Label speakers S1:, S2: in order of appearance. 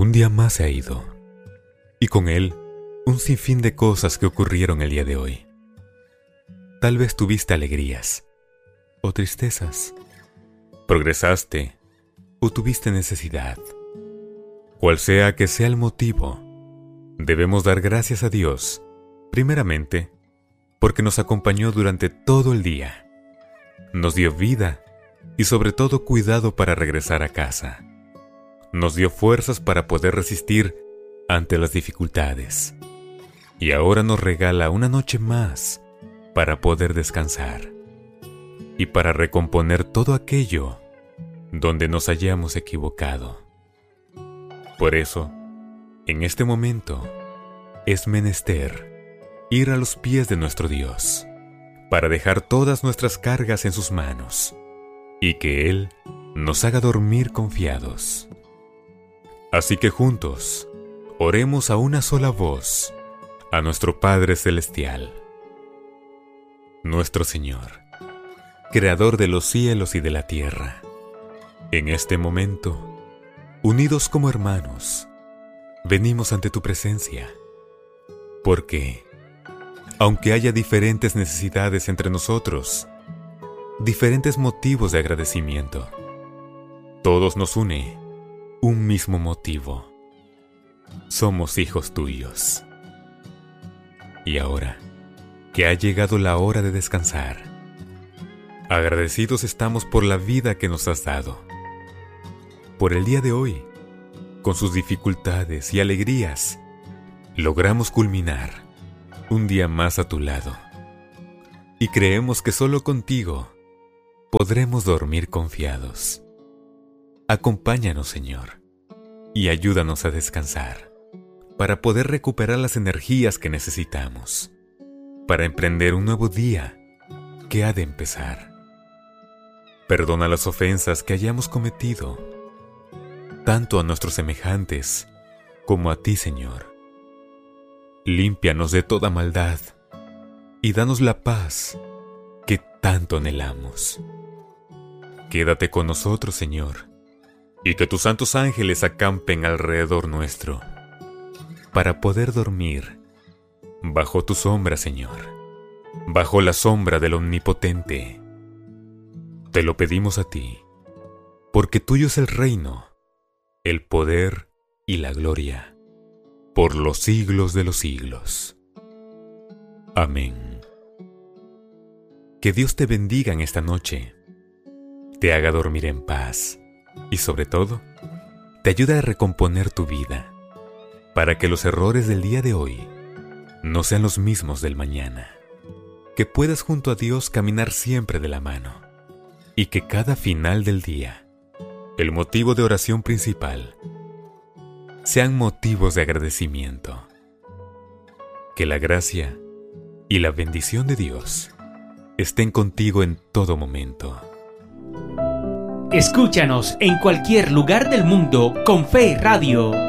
S1: un día más se ha ido, y con él un sinfín de cosas que ocurrieron el día de hoy. Tal vez tuviste alegrías o tristezas, progresaste o tuviste necesidad. Cual sea que sea el motivo, debemos dar gracias a Dios, primeramente, porque nos acompañó durante todo el día, nos dio vida y sobre todo cuidado para regresar a casa. Nos dio fuerzas para poder resistir ante las dificultades. Y ahora nos regala una noche más para poder descansar y para recomponer todo aquello donde nos hayamos equivocado. Por eso, en este momento, es menester ir a los pies de nuestro Dios para dejar todas nuestras cargas en sus manos y que Él nos haga dormir confiados. Así que juntos, oremos a una sola voz a nuestro Padre Celestial. Nuestro Señor, Creador de los cielos y de la tierra, en este momento, unidos como hermanos, venimos ante tu presencia, porque, aunque haya diferentes necesidades entre nosotros, diferentes motivos de agradecimiento, todos nos une un mismo motivo: somos hijos tuyos. Y ahora que ha llegado la hora de descansar, agradecidos estamos por la vida que nos has dado, por el día de hoy. Con sus dificultades y alegrías, logramos culminar un día más a tu lado, y creemos que solo contigo podremos dormir confiados. Acompáñanos, Señor, y ayúdanos a descansar, para poder recuperar las energías que necesitamos, para emprender un nuevo día que ha de empezar. Perdona las ofensas que hayamos cometido, tanto a nuestros semejantes como a ti, Señor. Límpianos de toda maldad y danos la paz que tanto anhelamos. Quédate con nosotros, Señor, y que tus santos ángeles acampen alrededor nuestro, para poder dormir bajo tu sombra, Señor, bajo la sombra del Omnipotente. Te lo pedimos a ti, porque tuyo es el reino, el poder y la gloria, por los siglos de los siglos. Amén. Que Dios te bendiga en esta noche, te haga dormir en paz y sobre todo, te ayude a recomponer tu vida, para que los errores del día de hoy no sean los mismos del mañana. Que puedas junto a Dios caminar siempre de la mano, y que cada final del día, el motivo de oración principal, sean motivos de agradecimiento. Que la gracia y la bendición de Dios estén contigo en todo momento.
S2: Escúchanos en cualquier lugar del mundo con Fe Radio.